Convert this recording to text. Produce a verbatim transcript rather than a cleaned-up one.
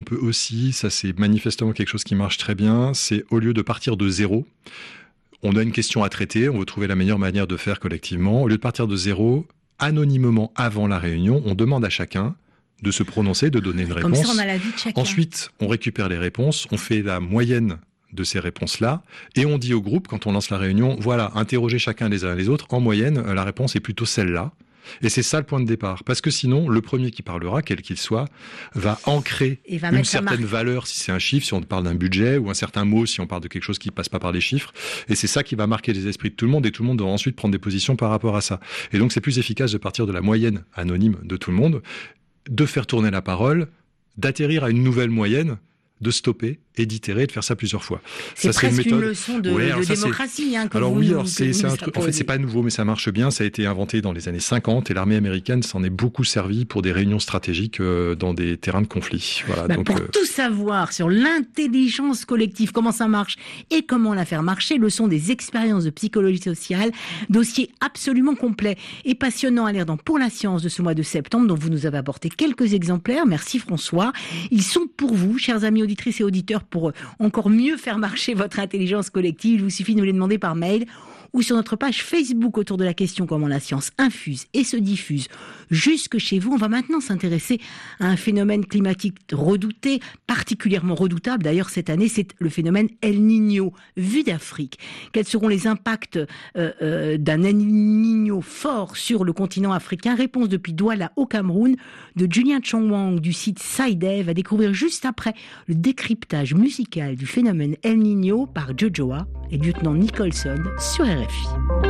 peu aussi, ça c'est manifestement quelque chose qui marche très bien, c'est au lieu de partir de zéro, on a une question à traiter, on veut trouver la meilleure manière de faire collectivement. Au lieu de partir de zéro, anonymement avant la réunion, on demande à chacun de se prononcer, de donner une Comme réponse. ça, on a l'avis de chacun. Ensuite, on récupère les réponses, on fait la moyenne de ces réponses-là, et on dit au groupe, quand on lance la réunion, voilà, interrogez chacun les uns les autres, en moyenne, la réponse est plutôt celle-là. Et c'est ça le point de départ. Parce que sinon, le premier qui parlera, quel qu'il soit, va ancrer va une certaine valeur si c'est un chiffre, si on parle d'un budget, ou un certain mot si on parle de quelque chose qui ne passe pas par les chiffres. Et c'est ça qui va marquer les esprits de tout le monde, et tout le monde doit ensuite prendre des positions par rapport à ça. Et donc c'est plus efficace de partir de la moyenne anonyme de tout le monde, de faire tourner la parole, d'atterrir à une nouvelle moyenne, de stopper et d'itérer, de faire ça plusieurs fois. C'est ça, presque c'est une, méthode... une leçon de, ouais, de ça, démocratie. Hein, que alors vous, oui, alors que c'est, c'est un truc. En fait, c'est pas nouveau, mais ça marche bien. Ça a été inventé dans les années cinquante et l'armée américaine s'en est beaucoup servi pour des réunions stratégiques euh, dans des terrains de conflit. Voilà. Bah, donc, pour euh... tout savoir sur l'intelligence collective, comment ça marche et comment la faire marcher, leçon des expériences de psychologie sociale, dossier absolument complet et passionnant à lire dans Pour la science de ce mois de septembre, dont vous nous avez apporté quelques exemplaires. Merci François. Ils sont pour vous, chers amis auditrices et auditeurs, pour encore mieux faire marcher votre intelligence collective. Il vous suffit de nous les demander par mail ou sur notre page Facebook autour de la question comment la science infuse et se diffuse jusque chez vous. On va maintenant s'intéresser à un phénomène climatique redouté, particulièrement redoutable d'ailleurs cette année, c'est le phénomène El Niño, vu d'Afrique. Quels seront les impacts euh, euh, d'un El Niño fort sur le continent africain? Réponse depuis Douala au Cameroun de Julien Chongwang du site SciDev, à découvrir juste après le décryptage musical du phénomène El Niño par Jojoa et lieutenant Nicholson sur R F I.